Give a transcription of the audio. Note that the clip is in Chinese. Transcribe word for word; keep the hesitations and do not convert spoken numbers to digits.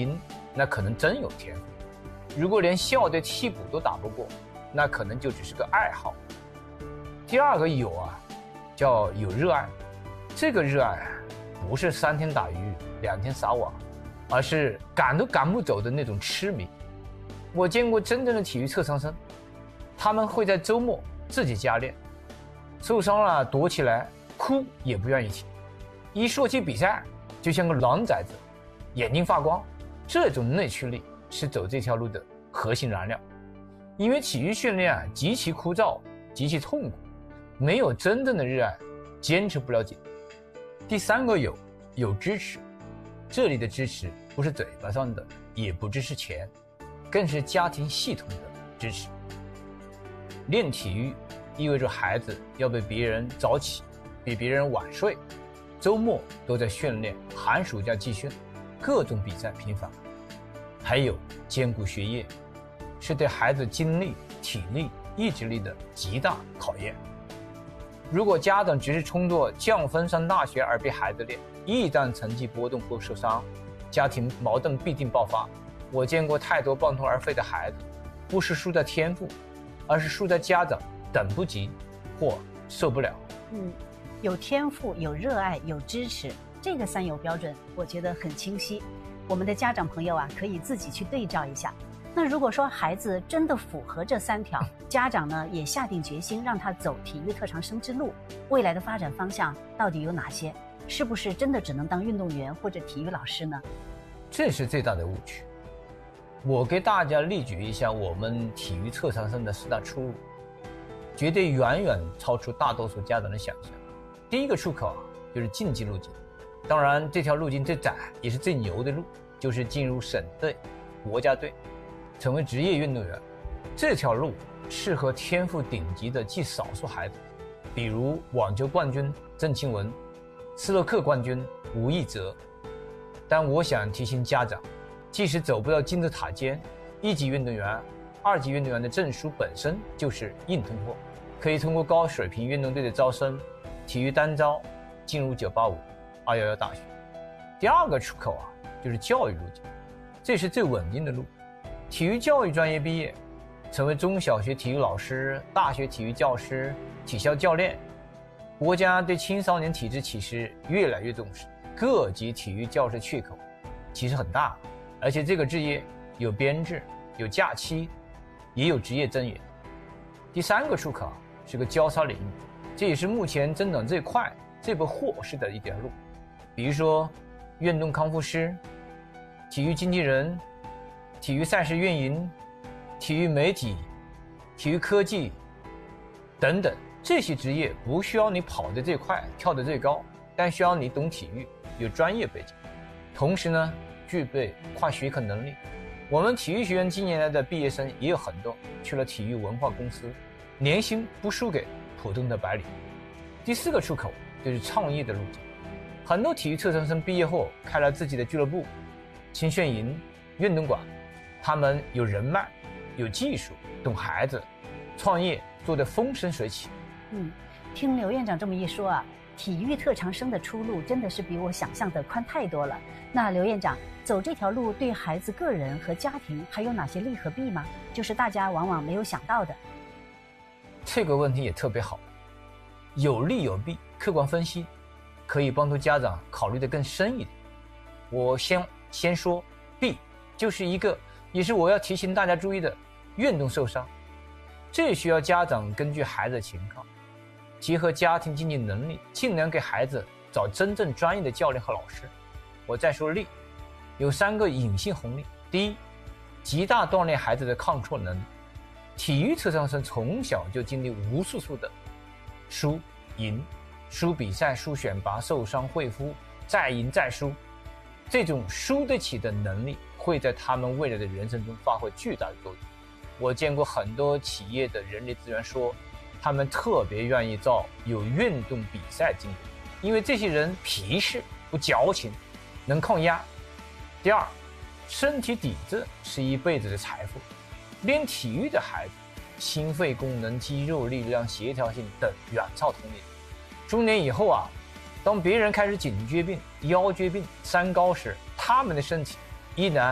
赢，那可能真有天赋；如果连校队替补都打不过，那可能就只是个爱好。第二个有啊，叫有热爱。这个热爱不是三天打鱼两天撒网，而是赶都赶不走的那种痴迷。我见过真正的体育特长生，他们会在周末自己加练，受伤了躲起来哭也不愿意停，一说起比赛就像个狼崽子，眼睛发光。这种内驱力是走这条路的核心燃料。因为体育训练啊极其枯燥极其痛苦，没有真正的热爱坚持不了几年。第三个有有支持，这里的支持不是嘴巴上的，也不只是钱，更是家庭系统的支持。练体育意味着孩子要比别人早起，比别人晚睡，周末都在训练，寒暑假集训，各种比赛频繁，还有兼顾学业，是对孩子精力、体力、意志力的极大考验。如果家长只是冲着降分上大学而逼孩子练，一旦成绩波动或受伤，家庭矛盾必定爆发。我见过太多半途而废的孩子，不是输在天赋，而是输在家长等不及或受不了。 嗯，有天赋、有热爱、有支持，这个三有标准我觉得很清晰。我们的家长朋友啊，可以自己去对照一下。那如果说孩子真的符合这三条，家长呢也下定决心让他走体育特长生之路，未来的发展方向到底有哪些？是不是真的只能当运动员或者体育老师呢？ 这是最大的误区。我给大家列举一下我们体育特长生的四大出路，绝对远远超出大多数家长的想象。第一个出口啊，就是竞技路径。当然这条路径最窄也是最牛的路，就是进入省队、国家队，成为职业运动员。这条路适合天赋顶级的极少数孩子，比如网球冠军郑钦文，斯诺克冠军吴亦泽。但我想提醒家长，即使走不到金字塔尖，一级运动员、二级运动员的证书本身就是硬通货，可以通过高水平运动队的招生、体育单招进入九八五、二一一大学。第二个出口啊，就是教育路径，这是最稳定的路。体育教育专业毕业，成为中小学体育老师、大学体育教师、体校教练。国家对青少年体质其实越来越重视，各级体育教师缺口其实很大，而且这个职业有编制、有假期，也有职业增援。第三个出口是个交叉领域，这也是目前增长最快、最不获势的一条路。比如说运动康复师、体育经纪人、体育赛事运营、体育媒体、体育科技等等，这些职业不需要你跑得最快、跳得最高，但需要你懂体育、有专业背景，同时呢具备跨学科能力。我们体育学院近年来的毕业生也有很多去了体育文化公司，年薪不输给普通的白领。第四个出口就是创业的路径，很多体育特长生毕业后开了自己的俱乐部、青训营、运动馆，他们有人脉、有技术，懂孩子，创业做得风生水起。 嗯，听刘院长这么一说啊，体育特长生的出路真的是比我想象的宽太多了。那刘院长，走这条路对孩子个人和家庭还有哪些利和弊吗？就是大家往往没有想到的。 这个问题也特别好，有利有弊，客观分析可以帮助家长考虑得更深一点。我先先说弊，就是一个也是我要提醒大家注意的运动受伤，这需要家长根据孩子的情况，结合家庭经济能力，尽量给孩子找真正专业的教练和老师。我再说利，有三个隐性红利。第一，极大锻炼孩子的抗挫能力。体育特长生从小就经历无数次的输赢，输比赛、输选拔、受伤、恢复，再赢再输，这种输得起的能力会在他们未来的人生中发挥巨大的作用。我见过很多企业的人力资源说，他们特别愿意招有运动比赛经验，因为这些人皮实不矫情，能抗压。第二，身体底子是一辈子的财富。练体育的孩子，心肺功能、肌肉力量、协调性等远超同龄。中年以后啊，当别人开始颈椎病、腰椎病、三高时，他们的身体依然